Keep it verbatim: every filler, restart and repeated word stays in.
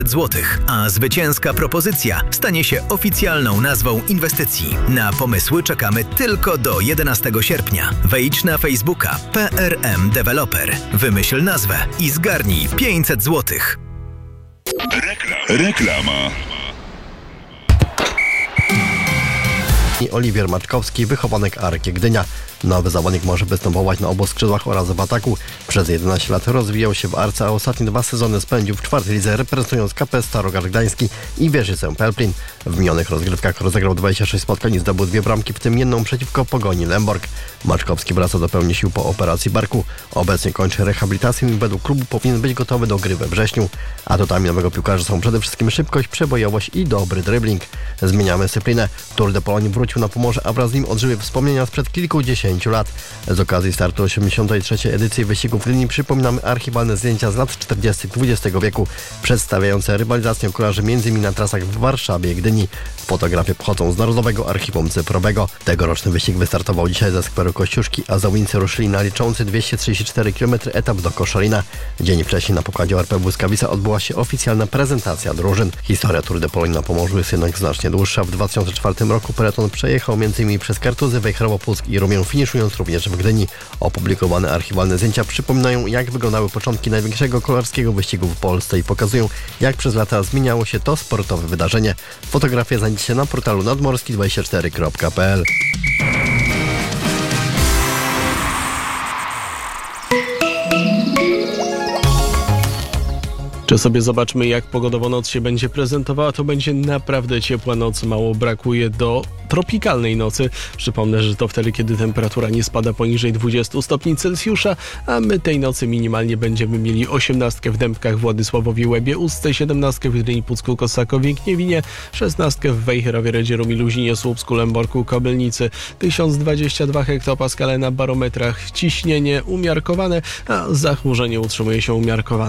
złotych, a zwycięska propozycja stanie się oficjalną nazwą inwestycji. Na pomysły czekamy tylko do jedenastego sierpnia. Wejdź na Facebooka P R M Developer, wymyśl nazwę i zgarnij pięćset złotych. Reklama. Oliwier Maczkowski, wychowanek Arki Gdynia. Nowy zawodnik może występować na obu skrzydłach oraz w ataku. Przez jedenaście lat rozwijał się w Arce, a ostatnie dwa sezony spędził w czwartej lidze, reprezentując K P Starogard Gdański i Wieżycę Pelplin. W minionych rozgrywkach rozegrał dwadzieścia sześć spotkań i zdobył dwie bramki, w tym jedną przeciwko Pogoni Lęborg. Maczkowski wraca do pełni sił po operacji barku. Obecnie kończy rehabilitację i według klubu powinien być gotowy do gry we wrześniu. Atutami nowego piłkarza są przede wszystkim szybkość, przebojowość i dobry dribbling. Zmieniamy dyscyplinę. Tour de Pologne wrócił na Pomorze, a wraz z nim odżyły wspomnienia sprzed kilkudziesięciu lat. Z okazji startu osiemdziesiątej trzeciej edycji wyścigów w Gdyni przypominamy archiwalne zdjęcia z lat czterdziestych dwudziestego wieku, przedstawiające rywalizację kolarzy m.in. na trasach w Warszawie i Gdyni. Fotografie pochodzą z Narodowego Archiwum Cyfrowego. Tegoroczny wyścig wystartował dzisiaj ze skweru Kościuszki, a zawodnicy ruszyli na liczący dwieście trzydzieści cztery kilometry etap do Koszalina. Dzień wcześniej na pokładzie O R P Błyskawica odbyła się oficjalna prezentacja drużyn. Historia Tour de Pologne na Pomorzu jest jednak znacznie dłuższa. W dwa tysiące czwartym roku peleton przejechał m.in. przez Kartuzy, Wejherowo, Puck i Rumień, finiszując również w Gdyni. Opublikowane archiwalne zdjęcia przypominają, jak wyglądały początki największego kolarskiego wyścigu w Polsce i pokazują, jak przez lata zmieniało się to sportowe wydarzenie. Fotografie znajdziecie na portalu nadmorski dwadzieścia cztery kropka p l. Czy sobie zobaczmy, jak pogodowo noc się będzie prezentowała. To będzie naprawdę ciepła noc. Mało brakuje do tropikalnej nocy. Przypomnę, że to wtedy, kiedy temperatura nie spada poniżej dwudziestu stopni Celsjusza, a my tej nocy minimalnie będziemy mieli osiemnastkę w Dębkach, Władysławowie, Łebie, Ustce, siedemnastkę w Gdyni, Pucku, Kosakowie, Kniewinie, szesnastkę w Wejherowie, Redzie, Luzinie, Słupsku, Lęborku, Kobylnicy, tysiąc dwadzieścia dwa hektopaskale na barometrach, ciśnienie umiarkowane, a zachmurzenie utrzymuje się umiarkowane.